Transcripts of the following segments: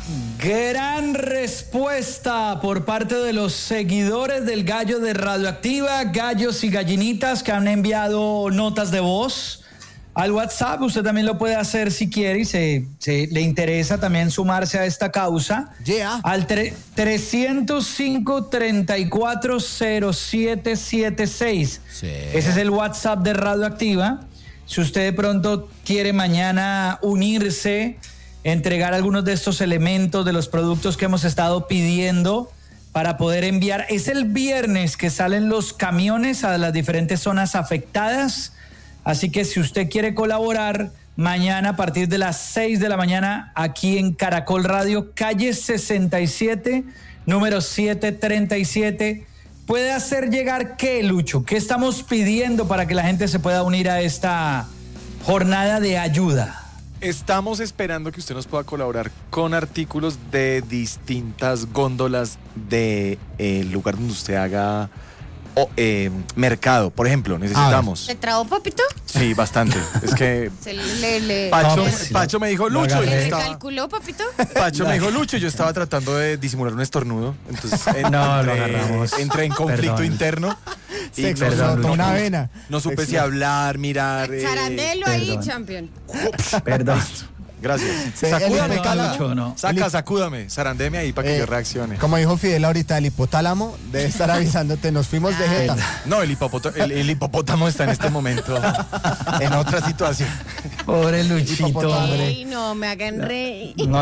Gran respuesta por parte de los seguidores del Gallo de Radioactiva, gallos y gallinitas que han enviado notas de voz al WhatsApp. Usted también lo puede hacer si quiere y se le interesa también sumarse a esta causa. Al 305-340776. Sí. Ese es el WhatsApp de Radioactiva. Si usted de pronto quiere mañana unirse, entregar algunos de estos elementos de los productos que hemos estado pidiendo para poder enviar. Es el viernes que salen los camiones a las diferentes zonas afectadas. Así que si usted quiere colaborar, mañana a partir de las 6 de la mañana, aquí en Caracol Radio, calle 67, número 737, puede hacer llegar ¿qué, Lucho? ¿Qué estamos pidiendo para que la gente se pueda unir a esta jornada de ayuda? Estamos esperando que usted nos pueda colaborar con artículos de distintas góndolas del lugar donde usted haga mercado. Por ejemplo, necesitamos... ¿Te trabó, papito? Sí, bastante. Es que... Pacho me dijo, Lucho. ¿Le calculó, papito? Pacho me dijo, Lucho, yo estaba tratando de disimular un estornudo. Entonces entré en conflicto interno. Se explotó una vena. No supe si hablar, mirar... Zarandelo ahí, champion. Perdón. Gracias. Sí, sacúdame, sacúdame, zarandeme ahí para que yo reaccione. Como dijo Fidel ahorita, el hipotálamo debe estar avisándote, nos fuimos de jeta. No, el hipopótamo está en este momento en otra situación. Pobre Luchito, hombre. Ay, no, me hagan reír. No.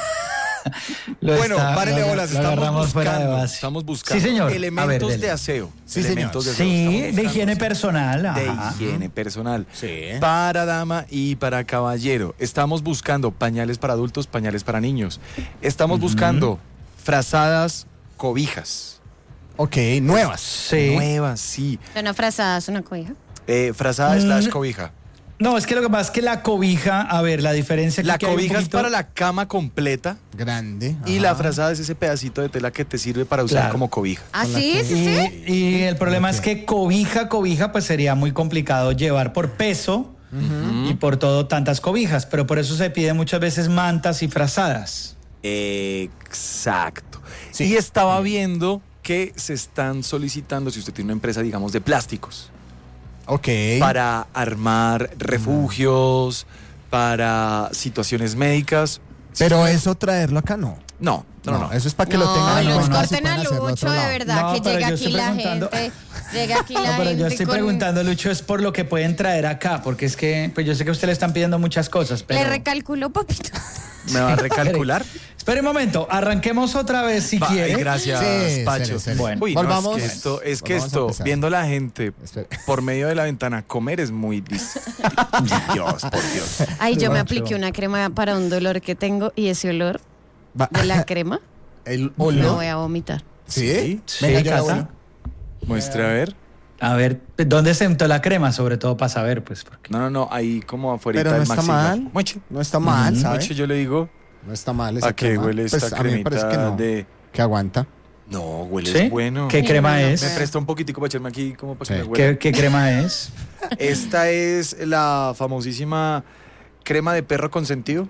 Bueno, párenle bolas, estamos buscando sí, señor. Elementos de aseo. Sí, elementos de aseo. Sí, de higiene personal. De higiene personal. Sí. Para dama y para caballero. Estamos buscando pañales para adultos, pañales para niños. Estamos buscando frazadas, cobijas. Ok, nuevas. Sí. Nuevas, sí. ¿Una frazada es una cobija? Frazada / cobija. No, es que lo que pasa es que la cobija, a ver, la diferencia... La cobija es para la cama completa. Grande. Y la frazada es ese pedacito de tela que te sirve para usar como cobija. ¿Ah, sí? ¿Sí? Y el problema es que cobija, pues sería muy complicado llevar por peso y por todo tantas cobijas. Pero por eso se piden muchas veces mantas y frazadas. Exacto. Sí. Y estaba viendo que se están solicitando, si usted tiene una empresa, digamos, de plásticos. Okay. Para armar refugios, para situaciones médicas. Pero eso traerlo acá no. No. Eso es para que lo tengan. No, corten a Lucho, de verdad, no, que llega aquí la gente. Pero yo estoy preguntando, Lucho, es por lo que pueden traer acá, porque es que, pues yo sé que a usted le están pidiendo muchas cosas, pero... ¿Le recalculó, papito? ¿Me va a recalcular? Espere un momento, arranquemos otra vez si quiere. Gracias, Pacho. Bueno, volvamos. No, es que esto, viendo la gente por medio de la ventana comer es muy Dios, por Dios. Ay, yo me apliqué una crema para un dolor que tengo y ese olor de la crema el olor. me voy a vomitar. ¿Sí? Venga, Cata. Muestre a ver. A ver, ¿dónde se untó la crema? Sobre todo para saber, pues. Porque... No, ahí como afuera del maxilar. Pero no está mal. Mucho. No está mal, ¿sabes? Mucho, yo le digo. No está mal esa ¿A qué huele esta cremita? A mí me parece que no. Que aguanta. No, huele bueno. ¿Qué crema es? Me presta un poquitico para echarme aquí como para que me huela. ¿Qué crema es? Esta es la famosísima crema de perro consentido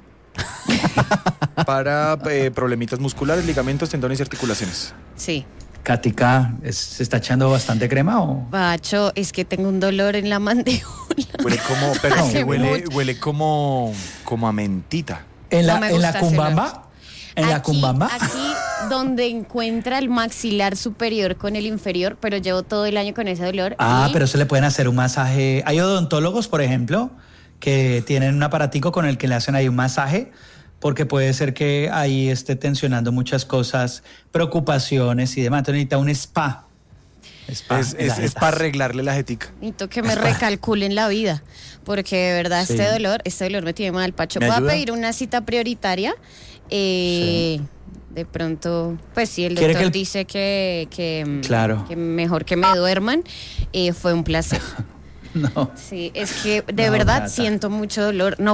para problemitas musculares, ligamentos, tendones y articulaciones. Sí. Katica, ¿se está echando bastante crema o...? Pacho, es que tengo un dolor en la mandíbula. Huele como, pero huele como a mentita. ¿En la cumbamba? ¿En la cumbamba? Aquí donde encuentra el maxilar superior con el inferior, pero llevo todo el año con ese dolor. Pero se le pueden hacer un masaje. Hay odontólogos, por ejemplo, que tienen un aparatico con el que le hacen ahí un masaje, porque puede ser que ahí esté tensionando muchas cosas, preocupaciones y demás. Entonces necesita un spa. Es para arreglarle la jetica. Necesito que me recalculen la vida, porque de verdad este dolor me tiene mal, Pacho. Voy a pedir una cita prioritaria. De pronto, pues sí, el doctor dice que mejor que me duerman. Fue un placer. No. Sí, es que de verdad siento mucho dolor. No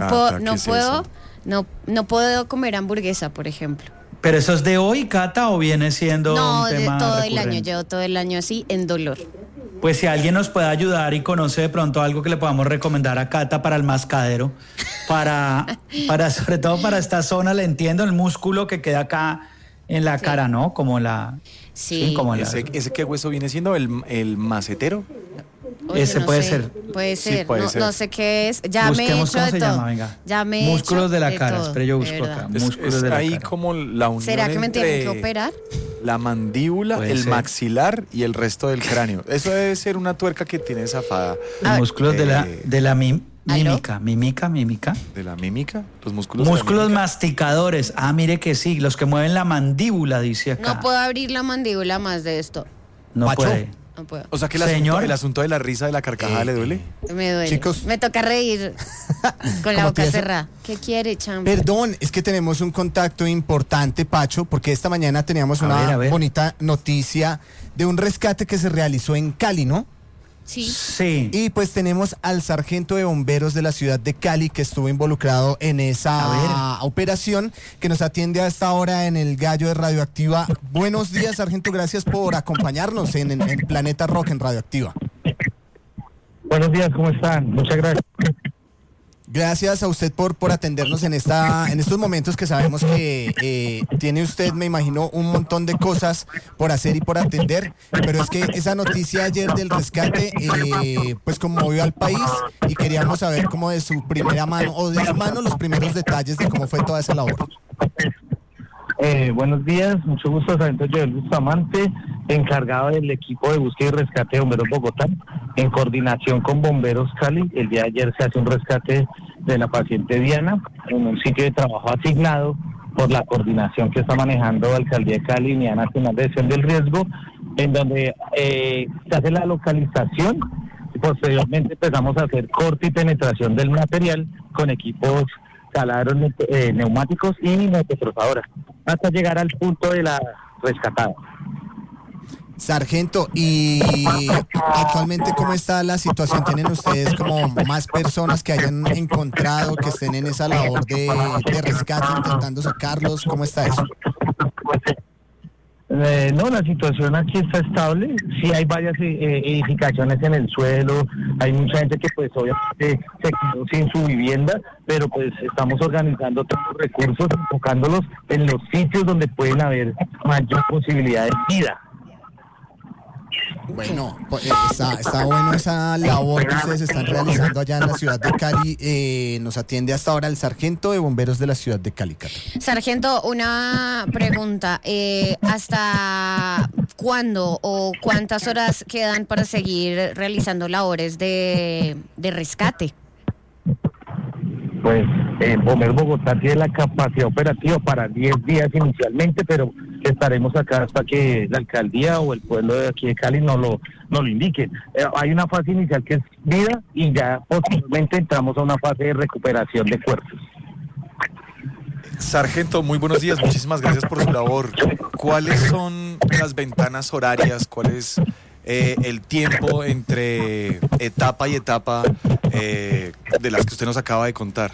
puedo comer hamburguesa, por ejemplo. ¿Pero eso es de hoy, Cata, o viene siendo un tema de todo recurrente? el año, llevo todo el año así, en dolor. Pues si alguien nos puede ayudar y conoce de pronto algo que le podamos recomendar a Cata para el mascadero, sobre todo para esta zona, le entiendo, el músculo que queda acá en la cara, ¿no? Como la... Sí. Como ¿Ese qué hueso viene siendo? ¿El macetero? Oye, ese puede ser. Puede Sí, ser. puede ser. No sé qué es. Ya Busquemos me he hecho cómo de se todo. llama, venga. Ya me he Músculos hecho de la de cara. todo, Espera, yo de busco verdad. acá. Músculos Es de la ahí cara. como la unión ¿Será que me entre tienen que operar? la mandíbula, Puede el ser. maxilar y el resto del cráneo. Eso debe ser una tuerca que tiene zafada. Los músculos de la ¿Aló? mímica. ¿De la mímica? Los músculos Músculos de la mímica. masticadores. Ah, mire que sí, los que mueven la mandíbula, dice acá. No puedo abrir la mandíbula más de esto. No Pacho. puede. No puedo. O sea que Señor. el asunto de la risa, de la carcajada, ¿le duele? Me duele. Chicos. Me toca reír con la ¿Cómo boca piensa? cerrada. ¿Qué quiere, champ? Perdón, es que tenemos un contacto importante, Pacho, porque esta mañana teníamos A una ver. bonita noticia de un rescate que se realizó en Cali, ¿no? Sí. Sí. Y pues tenemos al sargento de bomberos de la ciudad de Cali que estuvo involucrado en esa operación, que nos atiende a esta hora en el Gallo de Radioactiva. Buenos días, sargento, gracias por acompañarnos en Planeta Rock en Radioactiva. Buenos días, ¿cómo están? Muchas gracias. Gracias a usted por atendernos en estos momentos que sabemos que tiene usted, me imagino, un montón de cosas por hacer y por atender, pero es que esa noticia ayer del rescate pues conmovió al país y queríamos saber como de su primera mano o de su mano los primeros detalles de cómo fue toda esa labor. Buenos días, mucho gusto, sargento Joel Bustamante, encargado del equipo de búsqueda y rescate de Bomberos Bogotá, en coordinación con Bomberos Cali. El día de ayer se hace un rescate de la paciente Diana en un sitio de trabajo asignado por la coordinación que está manejando la Alcaldía de Cali, Unidad Nacional de Gestión del Riesgo, en donde se hace la localización y posteriormente empezamos a hacer corte y penetración del material con equipos taladros neumáticos y motostrozadoras, hasta llegar al punto de la rescatada. Sargento, y actualmente ¿cómo está la situación? ¿Tienen ustedes como más personas que hayan encontrado, que estén en esa labor de rescate, intentando sacarlos? ¿Cómo está eso? No, la situación aquí está estable. Sí hay varias edificaciones en el suelo, hay mucha gente que pues obviamente se quedó sin su vivienda, pero pues estamos organizando todos los recursos, enfocándolos en los sitios donde pueden haber mayor posibilidad de vida. Bueno, pues, está bueno esa labor que ustedes están realizando allá en la ciudad de Cali. Nos atiende hasta ahora el sargento de bomberos de la ciudad de Cali, Cata. Sargento, una pregunta. ¿Hasta cuándo o cuántas horas quedan para seguir realizando labores de rescate? Pues Bomberos Bogotá tiene la capacidad operativa para 10 días inicialmente, pero estaremos acá hasta que la alcaldía o el pueblo de aquí de Cali nos lo indiquen. Hay una fase inicial que es vida y ya posteriormente entramos a una fase de recuperación de cuerpos. Sargento, muy buenos días, muchísimas gracias por su labor. ¿Cuáles son las ventanas horarias? ¿Cuál es el tiempo entre etapa y etapa de las que usted nos acaba de contar?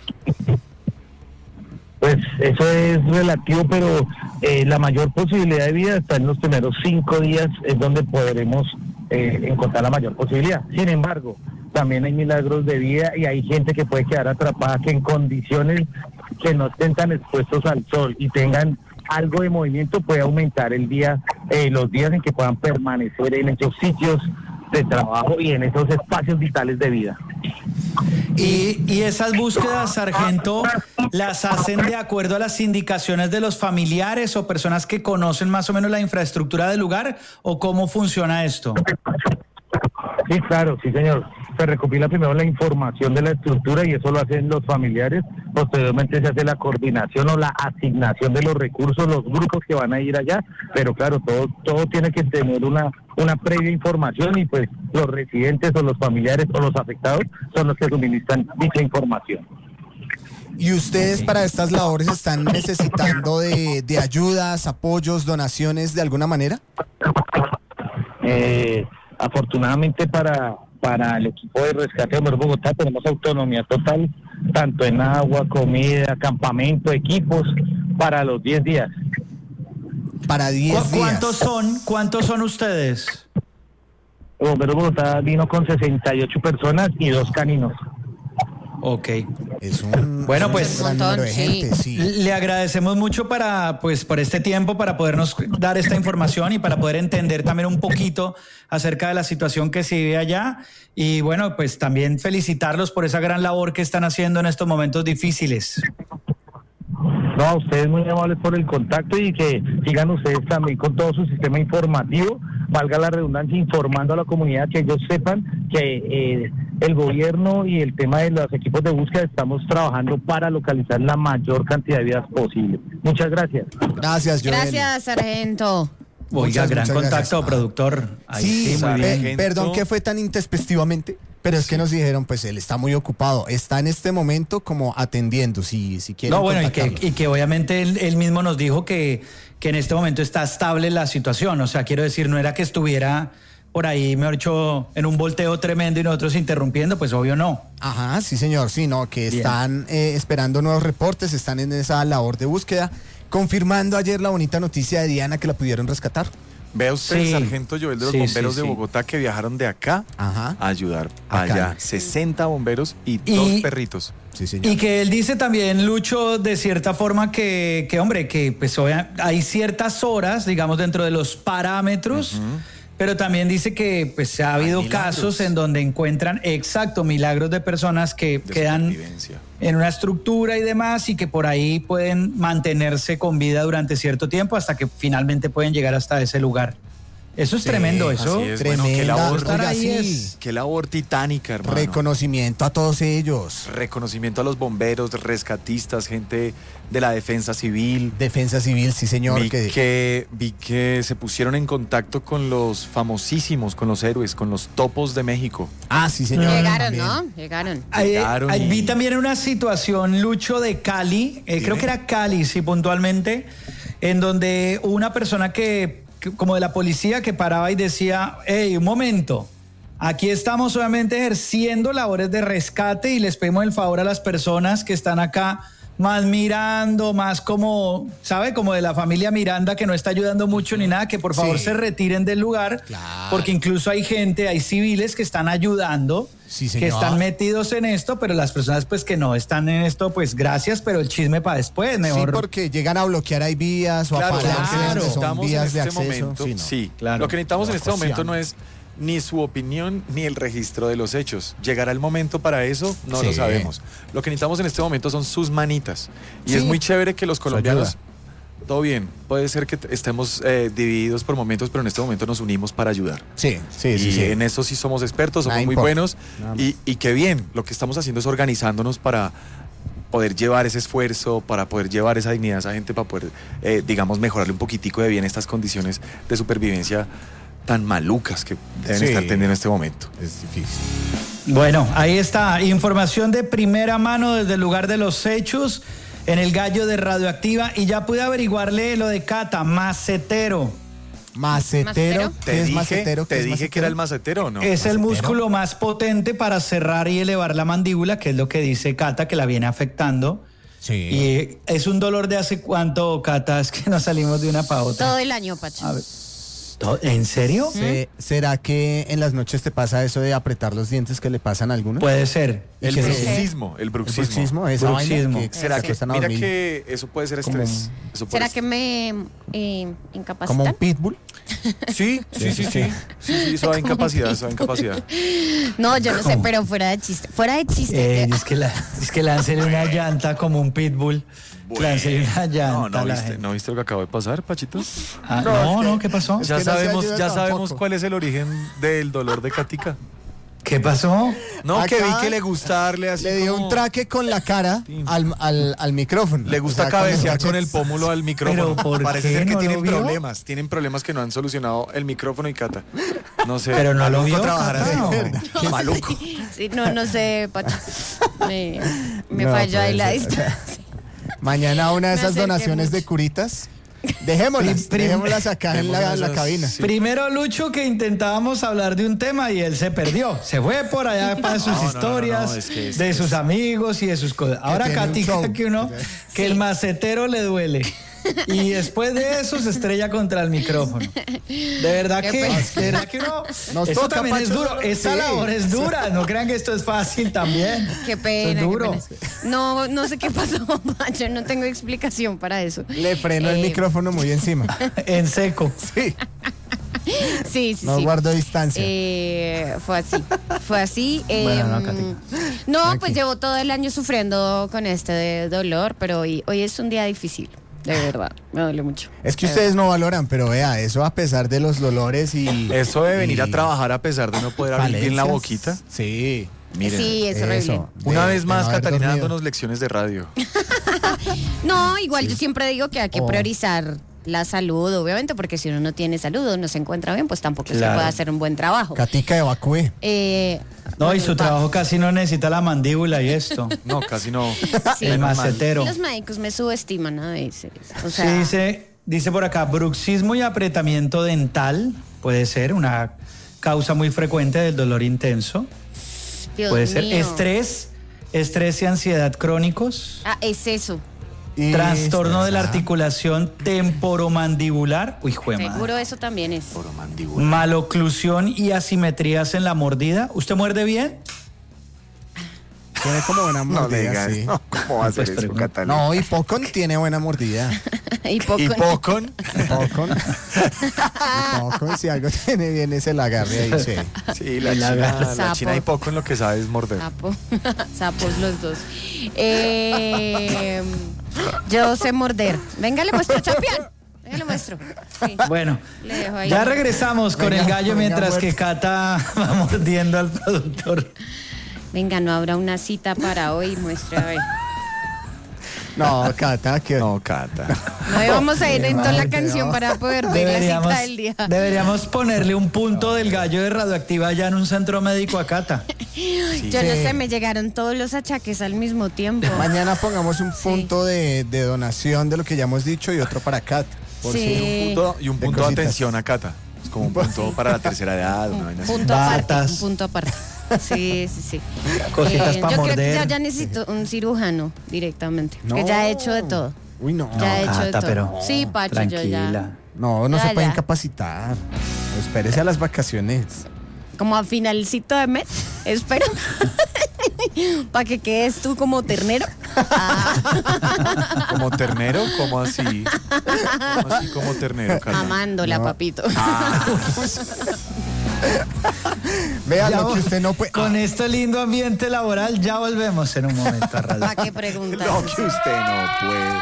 Pues eso es relativo, pero la mayor posibilidad de vida está en los primeros 5 días, es donde podremos encontrar la mayor posibilidad. Sin embargo, también hay milagros de vida y hay gente que puede quedar atrapada que en condiciones que no estén tan expuestos al sol y tengan algo de movimiento, puede aumentar el día, los días en que puedan permanecer en esos sitios de trabajo y en esos espacios vitales de vida. Y esas búsquedas, sargento, ¿las hacen de acuerdo a las indicaciones de los familiares o personas que conocen más o menos la infraestructura del lugar? ¿O cómo funciona esto? Sí, claro, sí, señor. Se recopila primero la información de la estructura y eso lo hacen los familiares. Posteriormente se hace la coordinación o la asignación de los recursos, los grupos que van a ir allá. Pero claro, todo tiene que tener una previa información y pues los residentes o los familiares o los afectados son los que suministran dicha información. ¿Y ustedes para estas labores están necesitando de ayudas, apoyos, donaciones de alguna manera? Afortunadamente para el equipo de rescate de Bomberos Bogotá tenemos autonomía total, tanto en agua, comida, campamento, equipos, para los 10 días. Para 10 días. ¿Cuántos son ustedes? Bomberos Bogotá vino con 68 personas y 2 caninos. Ok. Es un Bueno, pues, gran número de gente, sí. Le agradecemos mucho por este tiempo, para podernos dar esta información y para poder entender también un poquito acerca de la situación que se vive allá. Y bueno, pues también felicitarlos por esa gran labor que están haciendo en estos momentos difíciles. No, a ustedes muy amables por el contacto y que sigan ustedes también con todo su sistema informativo, valga la redundancia, informando a la comunidad, que ellos sepan que el gobierno y el tema de los equipos de búsqueda estamos trabajando para localizar la mayor cantidad de vidas posible. Muchas gracias. Gracias, Joel. Gracias, sargento. Oiga, gran contacto, gracias. productor. Sí, muy bien. Perdón que fue tan intempestivamente, pero es que nos dijeron, pues él está muy ocupado, está en este momento como atendiendo, si quieren. No, bueno, contactarlo. y que obviamente él mismo nos dijo que en este momento está estable la situación. O sea, quiero decir, no era que estuviera por ahí, mejor dicho, en un volteo tremendo y nosotros interrumpiendo, pues obvio no. Ajá, sí señor, sí, no, que Bien. están esperando nuevos reportes, están en esa labor de búsqueda, confirmando ayer la bonita noticia de Diana que la pudieron rescatar. Vea usted, Sí. sargento Joel, de los Sí, bomberos sí, de sí. Bogotá que viajaron de acá Ajá. a ayudar Acá. allá. 60 bomberos y 2 perritos. Sí señor. Y que él dice también, Lucho, de cierta forma que hombre, que pues hay ciertas horas, digamos, dentro de los parámetros, pero también dice que pues ha habido milagros. casos en donde encuentran, milagros de personas que De quedan supervivencia. en una estructura y demás, y que por ahí pueden mantenerse con vida durante cierto tiempo hasta que finalmente pueden llegar hasta ese lugar. Eso es Sí, tremendo, eso. Así es, bueno, qué Tremenda, labor, estar ahí sí. es- qué labor titánica, hermano. Reconocimiento a todos ellos. Reconocimiento a los bomberos, rescatistas, gente de la defensa civil. Defensa civil, sí señor. Vi que se pusieron en contacto con los famosísimos, con los héroes, con los topos de México. Ah, sí señor. Llegaron, también. ¿no? Llegaron. Llegaron y- Vi también una situación, Lucho, de Cali, creo que era Cali, sí, puntualmente, en donde una persona que como de la policía, que paraba y decía, hey, un momento, aquí estamos obviamente ejerciendo labores de rescate y les pedimos el favor a las personas que están acá más mirando, más como, ¿sabe? Como de la familia Miranda, que no está ayudando mucho ni nada, que por favor Sí. se retiren del lugar, Claro. porque incluso hay civiles que están ayudando, Sí, que señor. están metidos en esto, pero las personas pues que no están en esto, pues gracias, pero el chisme para después, mejor. Sí, porque llegan a bloquear ahí vías o Claro, a parar lo que donde son necesitamos en vías de este acceso. momento, Sí, no. sí, Claro. lo que necesitamos en este Evacuación. momento no es ni su opinión ni el registro de los hechos. ¿Llegará el momento para eso? No Sí. lo sabemos. Lo que necesitamos en este momento son sus manitas. Y Sí. es muy chévere que los Su colombianos... ayuda. Todo bien, puede ser que estemos divididos por momentos, pero en este momento nos unimos para ayudar. Sí, sí, Y sí. en eso sí somos expertos, somos Nada muy importa. buenos. Nada Y qué bien, lo que estamos haciendo es organizándonos para poder llevar ese esfuerzo, para poder llevar esa dignidad a esa gente, para poder, digamos, mejorarle un poquitico de bien estas condiciones de supervivencia tan malucas que deben Sí. estar teniendo en este momento. Es difícil. Bueno, ahí está, información de primera mano desde el lugar de los hechos en el Gallo de Radioactiva, y ya pude averiguarle lo de Cata, macetero. Macetero. ¿Qué es macetero? ¿Qué Te es dije que era el macetero? macetero, ¿o ¿no? Es el ¿Macetero? músculo más potente para cerrar y elevar la mandíbula, que es lo que dice Cata, que la viene afectando. Sí. Y es un dolor de hace cuánto, Cata, es que nos salimos de una para otra. Todo el año, Pacho. A ver. ¿En serio? ¿Será que en las noches te pasa eso de apretar los dientes que le pasan a algunos? Puede ser. El ¿Qué es bruxismo, el ¿El bruxismo. bruxismo? Esa Bruxismo. vaina que ¿Será se que, acuestan a mira dormir que eso puede ser Como estrés? Eso puede ¿Será ser- que me como incapacitan? un pitbull? Sí, eso da incapacidad, eso da incapacidad. No, yo no sé, pero fuera de chiste. Fuera de chiste. Es que láncele una llanta como un pitbull. Láncele una llanta. No, a la viste, gente. ¿no viste lo que acabo de pasar, Pachito? Ah, No, no, es que- ¿qué pasó? es Ya que no se sabemos, ayuda ya sabemos tampoco. cuál es el origen del dolor de Katica. ¿Qué pasó? No, Acá que vi que le gusta darle así Le dio como- un traque con la cara Sí. al micrófono. Le gusta O sea, con cabecear los con el gadgets. pómulo al micrófono. ¿Pero por Parece qué? ser que ¿No lo tienen vio? problemas. Tienen problemas que no han solucionado el micrófono y Cata. No sé. Pero no lo maluco vio, trabajar Cata, así. no. Qué maluco. Sí, no sé, Pacho. Me No, falló ahí pues, la o sea, distancia. Mañana una de Me esas acerqué donaciones mucho. de curitas. Dejémoslas acá en la Dejémoslas, cabina. sí. Primero, Lucho, que intentábamos hablar de un tema y él se perdió. Se fue por allá para sus No, historias, es que de sus amigos y de sus cosas. Ahora, tiene un Katica, show. que el macetero le duele. y después de eso se estrella contra el micrófono. De verdad que uno, esto también es duro. Esta labor es dura. No crean que esto es fácil también. Qué pena. Es duro. Qué pena. No sé qué pasó, yo no tengo explicación para eso. Le frenó el micrófono muy encima. En seco. Sí. Sí. No guardo distancia. Fue así. No, pues llevo todo el año sufriendo con este dolor, pero hoy es un día difícil. De verdad, me duele mucho. Es que ustedes no valoran, pero vea, eso a pesar de los dolores y... Eso de venir a trabajar a pesar de no poder abrir bien la boquita. Sí. Miren, sí, es horrible. Una vez más, Catalina dándonos lecciones de radio. No, igual yo siempre digo que hay que priorizar la salud, obviamente, porque si uno no tiene salud o no se encuentra bien, pues tampoco se puede hacer un buen trabajo. Catica evacúe. No, y su trabajo casi no necesita la mandíbula y esto. No, casi no. Sí. El macetero. Los médicos me subestiman a veces. O sea, sí, dice por acá, bruxismo y apretamiento dental puede ser una causa muy frecuente del dolor intenso. Dios puede ser mío. estrés y ansiedad crónicos. Es eso. Trastorno de la articulación temporomandibular. Uy, juema. Seguro eso también es. Maloclusión y asimetrías en la mordida. ¿Usted muerde bien? Tiene como buena mordida, sí. No, ¿cómo va a ser eso, Catalina? No, Hipocon tiene buena mordida. Hipocon, si algo tiene bien es el agarre ahí, sí. Sí, la china Hipocon lo que sabe es morder. Sapos los dos. Yo sé morder. Venga, le muestro, champion. Venga, le muestro. Sí. Bueno, ya regresamos con el gallo mientras que Cata va mordiendo al productor. Venga, no habrá una cita para hoy, muestra a ver. No, Cata, No vamos a ir en toda la canción para poder ver la cita del día. Deberíamos ponerle un punto del gallo de Radioactiva allá en un centro médico a Cata. Yo no sé, me llegaron todos los achaques al mismo tiempo. Mañana pongamos un punto de donación de lo que ya hemos dicho y otro para Cata. Sí. Un punto de atención a Cata. Es como un punto para la tercera edad. Un punto aparte. Sí. Cositas para morder. Yo creo que ya necesito un cirujano directamente. Que ya he hecho de todo. Uy, no. Ya he hecho de todo. Pero sí, Pacho, tranquila. yo ya. No se puede incapacitar. Espérese a las vacaciones. Como a finalcito de mes, espero. Para que quedes tú como ternero. ¿Como ternero? ¿Cómo así? ¿Cómo así como ternero, Carmen? Mamándola, papito. Vea lo que usted no puede. Con este lindo ambiente laboral ya volvemos en un momento a radio. ¿Para qué preguntas? Lo que usted no puede.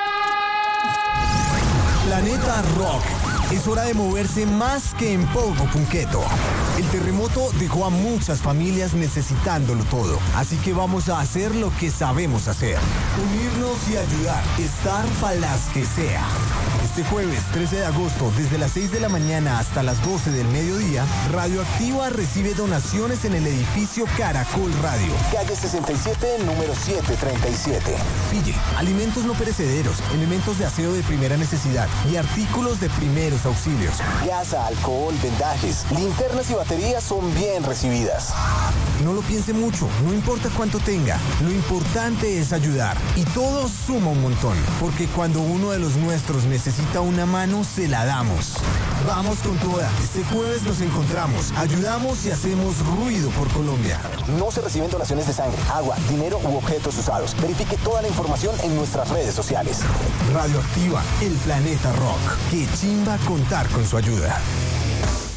Planeta Rock. Es hora de moverse más que en Pogo Punqueto. El terremoto dejó a muchas familias necesitándolo todo. Así que vamos a hacer lo que sabemos hacer. Unirnos y ayudar. Estar para las que sea. Este jueves 13 de agosto, desde las 6 de la mañana hasta las 12 del mediodía, Radioactiva recibe donaciones en el edificio Caracol Radio. Calle 67, número 737. Pille, alimentos no perecederos, elementos de aseo de primera necesidad y artículos de primeros auxilios. Gasa, alcohol, vendajes, linternas y baterías son bien recibidas. No lo piense mucho, no importa cuánto tenga, lo importante es ayudar. Y todo suma un montón, porque cuando uno de los nuestros necesita una mano, se la damos. Vamos con toda. Este jueves nos encontramos, ayudamos y hacemos ruido por Colombia. No se reciben donaciones de sangre, agua, dinero u objetos usados. Verifique toda la información en nuestras redes sociales. Radioactiva, el planeta rock. Qué chimba contar con su ayuda.